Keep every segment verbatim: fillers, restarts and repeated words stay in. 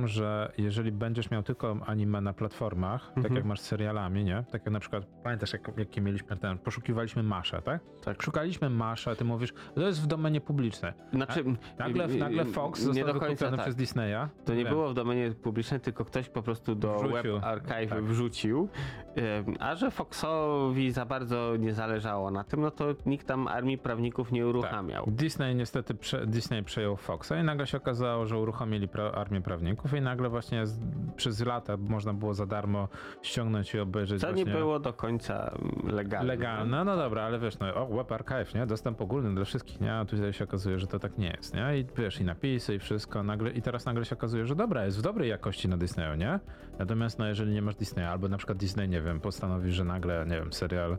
uważam, że jeżeli będziesz miał tylko anime na platformach, Mhm. tak jak masz z serialami, nie? Tak jak na przykład, pamiętasz, jak, jakie mieliśmy ten, poszukiwaliśmy Masza, tak? Tak. Szukaliśmy Masza, ty mówisz, to jest w domenie publicznej. Znaczy, A, nagle, nagle Fox nie został do końca wykupiony tak. przez Disneya. To nie Wiem. było w domenie publicznej, tylko ktoś po prostu do Wrzucił. Web Archive Tak. wrzucił. Ym, A że Foxowi za bardzo nie zależało na tym, no to nikt tam armii prawników nie uruchamiał. Tak. Disney niestety prze, Disney przejął Foxa i nagle się okazało, że uruchomili pra, armię prawników i nagle właśnie z, przez lata można było za darmo ściągnąć i obejrzeć Co właśnie... nie było do końca legalne. Legalne, no dobra, ale wiesz, no o, Web Archive, nie? Dostęp ogólny dla wszystkich, nie? A tutaj się okazuje, że to tak nie jest, nie? I wiesz, i napisy i wszystko, nagle, i teraz nagle się okazuje, że dobra, jest w dobrej jakości na Disneyu, nie? Natomiast no jeżeli nie masz Disneya, albo na przykład Disney, nie wiem, postanowi, że nagle, nie wiem, serial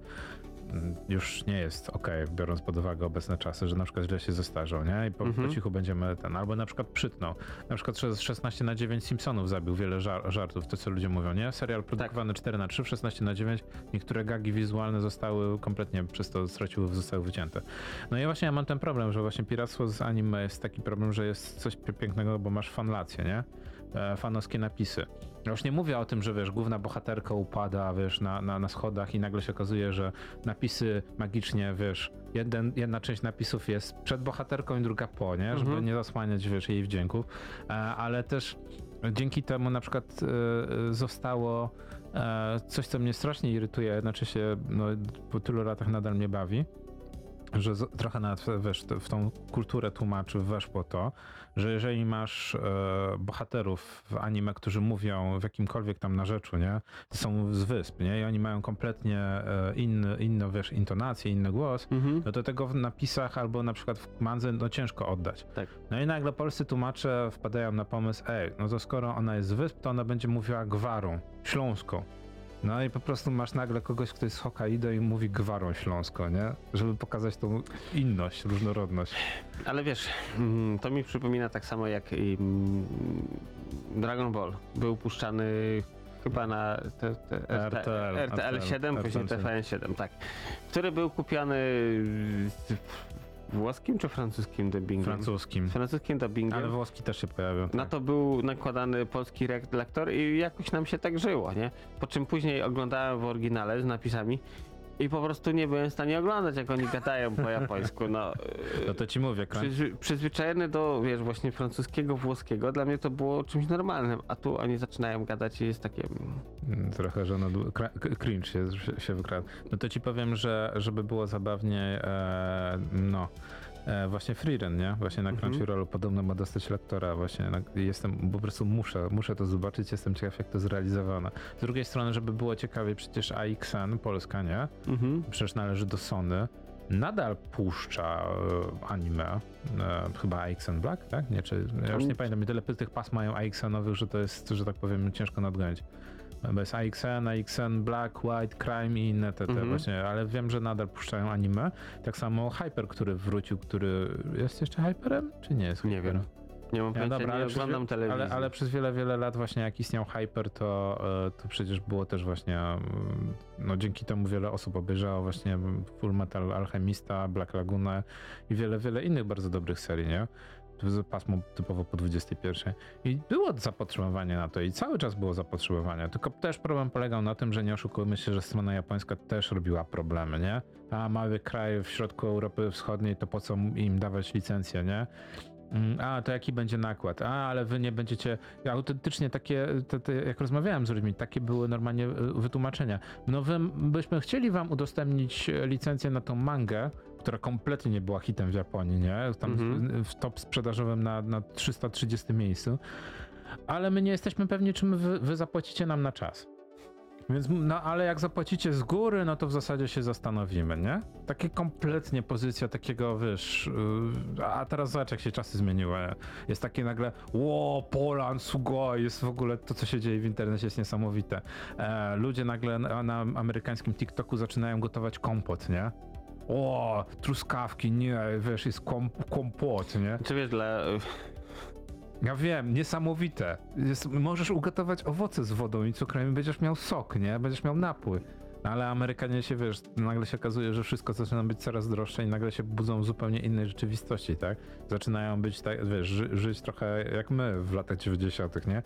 już nie jest okej, okay, biorąc pod uwagę obecne czasy, że na przykład źle się zestarzał, nie? I po, Mhm. po cichu będziemy ten, albo na przykład przytnął. Na przykład szesnaście na dziewięć Simpsonów zabił wiele żar- żartów, to co ludzie mówią, nie? Serial produkowany tak. cztery na trzy, szesnaście na dziewięć, niektóre gagi wizualne zostały kompletnie przez to straciły, zostały wycięte. No i właśnie ja mam ten problem, że właśnie piractwo z anime jest taki problem, że jest coś pięknego, bo masz fanlację, nie? E, fanowskie napisy. Ja już nie mówię o tym, że wiesz, główna bohaterka upada, wiesz, na, na, na schodach i nagle się okazuje, że napisy magicznie, wiesz, jeden, jedna część napisów jest przed bohaterką i druga po, nie? Żeby Mhm. nie zasłaniać, wiesz, jej wdzięków. E, ale też dzięki temu na przykład e, zostało e, coś, co mnie strasznie irytuje, jednocześnie no, po tylu latach nadal mnie bawi, że z, trochę nawet wiesz, w tą kulturę tłumaczy weszło to, że jeżeli masz e, bohaterów w anime, którzy mówią w jakimkolwiek tam narzeczu, nie, to są z wysp, nie, i oni mają kompletnie e, inny, inną, wiesz, intonację, inny głos, Mhm. no to tego w napisach albo na przykład w mandze, no ciężko oddać. Tak. No i nagle polscy tłumacze wpadają na pomysł, ej, no to skoro ona jest z wysp, to ona będzie mówiła gwarą, śląską. No i po prostu masz nagle kogoś, kto jest z Hokkaido i mówi gwarą śląsko, nie? Żeby pokazać tą inność, różnorodność. Ale wiesz, mm, to mi przypomina tak samo jak i, mm, Dragon Ball. Był puszczany chyba na te, te, R T L, R T L siedem, później T V N siedem, tak. Który był kupiony z włoskim czy francuskim dubbingiem? Francuskim. Z francuskim dubbingiem. Ale włoski też się pojawią. Na Tak. to był nakładany polski lektor i jakoś nam się tak żyło, nie? Po czym później oglądałem w oryginale z napisami i po prostu nie byłem w stanie oglądać, jak oni gadają po japońsku. No, No to ci mówię, kręć. przyzwy- przyzwyczajony do, wiesz, właśnie francuskiego, włoskiego, dla mnie to było czymś normalnym, a tu oni zaczynają gadać i jest takie... Trochę, że no, cringe się, się wykradł. No to ci powiem, że żeby było zabawniej, e, no, e, właśnie Freerun, nie? Właśnie na Mhm. Crunchyrollu podobno ma dostać lektora, właśnie na, jestem, po prostu muszę, muszę to zobaczyć, jestem ciekaw, jak to zrealizowane. Z drugiej strony, żeby było ciekawie, przecież A X N, Polska, nie? Mhm. Przecież należy do Sony, nadal puszcza e, anime, e, chyba A X N Black, tak? Nie, czy, ja już nie pamiętam, tyle tych pas mają A X N-owych, że to jest, że tak powiem, ciężko nadgonić. Bo jest A X N, A X N, Black, White, Crime i inne te, te Mhm. właśnie, ale wiem, że nadal puszczają anime. Tak samo Hyper, który wrócił, który jest jeszcze Hyperem, czy nie jest Nie Hyperem? wiem. Nie mam Ja, pojęcia, dobra, nie ale przez, oglądam wie- telewizji. ale, ale przez wiele, wiele lat właśnie jak istniał Hyper, to, e, to przecież było też właśnie, mm, no dzięki temu wiele osób obejrzało właśnie Full Metal Alchemista, Black Laguna i wiele, wiele innych bardzo dobrych serii, nie? Pasmo typowo po dwudziestej pierwszej. I było zapotrzebowanie na to i cały czas było zapotrzebowanie, tylko też problem polegał na tym, że nie oszukujmy się, że strona japońska też robiła problemy, nie? A mały kraj w środku Europy Wschodniej, to po co im dawać licencję, nie? A, to jaki będzie nakład? A, ale wy nie będziecie... Autentycznie takie, te, te, jak rozmawiałem z ludźmi, takie były normalnie wytłumaczenia. No wy, byśmy chcieli wam udostępnić licencję na tą mangę, która kompletnie nie była hitem w Japonii, nie? Tam Mhm. w, w top sprzedażowym na, na trzysta trzydziestym miejscu. Ale my nie jesteśmy pewni, czy my wy, wy zapłacicie nam na czas. Więc, no ale jak zapłacicie z góry, no to w zasadzie się zastanowimy, nie? Takie kompletnie pozycja takiego, wiesz, yy, a teraz zobacz, jak się czasy zmieniły. Jest takie nagle, ło, Poland, Sugoi, jest w ogóle to, co się dzieje w internecie, jest niesamowite. E, ludzie nagle na, na amerykańskim TikToku zaczynają gotować kompot, nie? O, truskawki, nie, wiesz, jest kom, kompot, nie? Czy wiesz, dla... Ja wiem, niesamowite. Jest, możesz ugotować owoce z wodą i cukrem i będziesz miał sok, nie? Będziesz miał napój. No ale Amerykanie się, wiesz, nagle się okazuje, że wszystko zaczyna być coraz droższe i nagle się budzą w zupełnie innej rzeczywistości, tak? Zaczynają być, tak, wiesz, ży, żyć trochę jak my w latach dziewięćdziesiątych, nie?